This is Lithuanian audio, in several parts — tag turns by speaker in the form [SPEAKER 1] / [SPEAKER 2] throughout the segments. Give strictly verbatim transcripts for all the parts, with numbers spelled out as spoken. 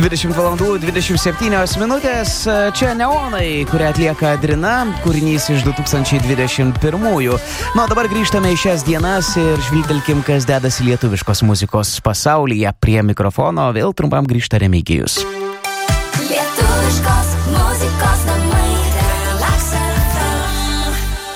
[SPEAKER 1] dvidešimt valandų dvidešimt septynios minutės. Čia Neonai, kurią atlieka Adrina, kūrinys iš du tūkstančiai dvidešimt pirmųjų. Na, dabar grįžtame į šias dienas ir žvilgtelkim, kas dedasi lietuviškos muzikos pasaulyje. Prie mikrofono vėl trumpam grįžta Remigijus.
[SPEAKER 2] Lietuviškos muzikos namai Relax F M.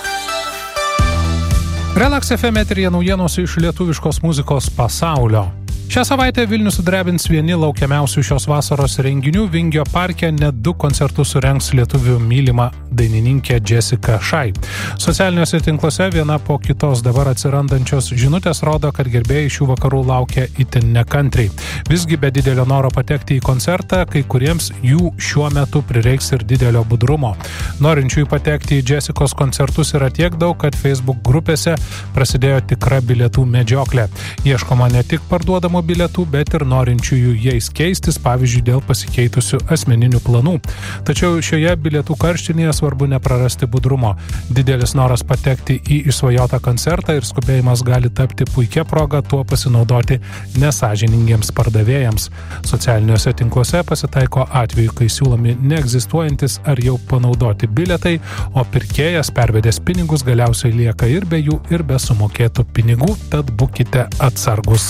[SPEAKER 3] Relax F M eteryje naujienos iš lietuviškos muzikos pasaulio. Šią savaitę Vilnių sudrebins vieni laukiamiausių šios vasaros renginių. Vingio parke net du koncertus surengs lietuvių mylima dainininkė Jessica Shy. Socialiniuose tinkluose viena po kitos dabar atsirandančios žinutės rodo, kad gerbėjai šių vakarų laukia itin nekantriai. Visgi be didelio noro patekti į koncertą, kai kuriems jų šiuo metu prireiks ir didelio budrumo. Norinčiųjų patekti į Jessicos koncertus yra tiek daug, kad Facebook grupėse prasidėjo tikra bilietų medžioklė. Ieškoma ne tik parduodamų bilietų, bet ir norinčiųjų jais keistis, pavyzdžiui, dėl pasikeitusių asmeninių planų. Tačiau šioje bilietų karštinėje svarbu neprarasti budrumo. Didelis noras patekti į išsvajotą koncertą ir skubėjimas gali tapti puikia proga tuo pasinaudoti nesąžiningiems pardavėjams. Socialiniuose tinkluose pasitaiko atveju, kai siūlomi neegzistuojantis ar jau panaudoti bilietai, o pirkėjas pervedęs pinigus galiausiai lieka ir be jų, ir be sumokėtų pinigų, tad būkite atsargus.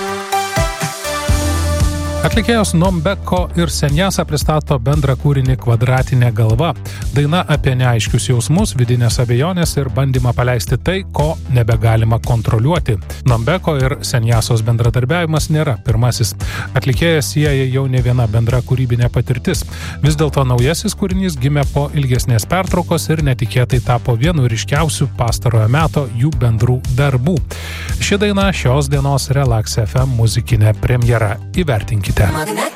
[SPEAKER 3] Atlikėjos Nombeko ir Senjasa pristato bendrą kūrinį Kvadratinė galva. Daina apie neaiškius jausmus, vidinės abejonės ir bandymą paleisti tai, ko nebegalima kontroliuoti. Nombeko ir Senjasos bendradarbiavimas nėra pirmasis. Atlikėjas sieja jau ne viena bendra kūrybinė patirtis. Vis dėlto naujasis kūrinys gimė po ilgesnės pertraukos ir netikėtai tapo vienu ryškiausių pastarojo meto jų bendrų darbų. Ši daina šios dienos Relax F M muzikinė premjera. Įvertinkite.
[SPEAKER 2] Magnet